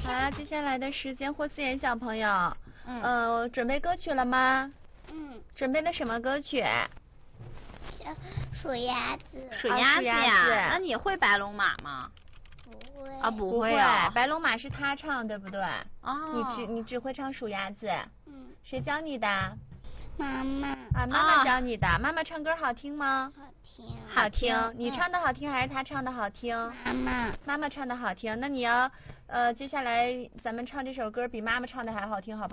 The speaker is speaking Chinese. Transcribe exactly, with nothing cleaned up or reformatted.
好了，接下来的时间，霍思妍小朋友， 嗯， 呃，准备歌曲了吗？ 嗯。 准备的什么歌曲？ 小数鸭子。 数鸭子呀？ 那你会白龙马吗？ 不会。 啊，不不会啊。 白龙马是他唱，对不对？ 哦。 你只你只会唱数鸭子。 嗯。 谁教你的？ 妈妈。 啊，妈妈教你的。妈妈唱歌好听吗？ 好听。 好听。你唱的好听还是他唱的好听？ 妈妈。 妈妈唱的好听。那你要呃，接下来咱们唱这首歌比妈妈唱的还好听，好不好？